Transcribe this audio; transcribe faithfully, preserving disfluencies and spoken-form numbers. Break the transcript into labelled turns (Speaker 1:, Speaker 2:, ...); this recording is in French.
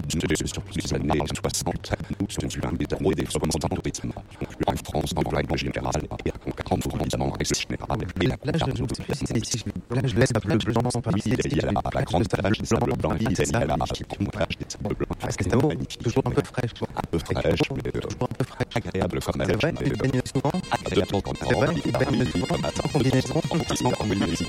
Speaker 1: sur les années soixante, nous sommes un des derniers développements de tourisme. En France, en règle générale, et à concurrence évidemment reste générale. Et la
Speaker 2: Là, je ne sais pas si c'est ici. Là, je laisse ma place, je l'entends pas.
Speaker 1: il y a la grande plage des sables blancs, il y a la plage des sables blancs.
Speaker 2: Est-ce que c'est beau? Toujours un peu fraîche.
Speaker 1: Un peu fraîche, mais
Speaker 2: Toujours un peu fraîche.
Speaker 1: agréable quand même.
Speaker 2: C'est vrai, tu te baignes souvent?
Speaker 1: Agréable quand
Speaker 2: C'est vrai, tu te baignes souvent? Sans combinaison?
Speaker 1: sans combinaison.